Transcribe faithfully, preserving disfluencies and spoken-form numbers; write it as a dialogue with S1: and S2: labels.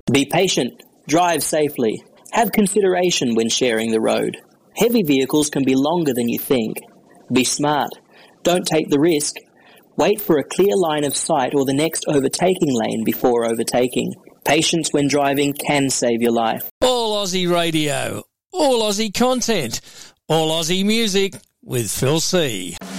S1: Be patient, drive safely, have consideration when sharing the road. Heavy vehicles can be longer than you think. Be smart, don't take the risk. Wait for a clear line of sight or the next overtaking lane before overtaking. Patience when driving can save your life.
S2: All Aussie radio, all Aussie content, all Aussie music with Phil C.